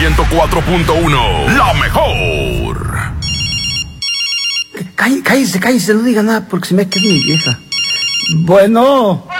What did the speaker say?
104.1, la mejor. Cállese, no diga nada porque se me queda mi vieja. Bueno.